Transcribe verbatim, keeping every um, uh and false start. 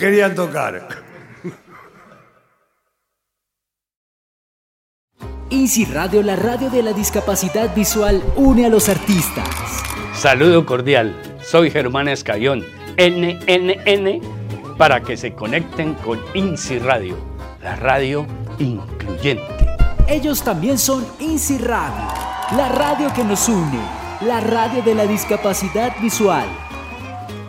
querían tocar. INSI Radio, la radio de la discapacidad visual, une a los artistas. Saludo cordial, soy Germán Escayón, N N N, para que se conecten con INSI Radio, la radio incluyente. Ellos también son INSI Radio, la radio que nos une, la radio de la discapacidad visual.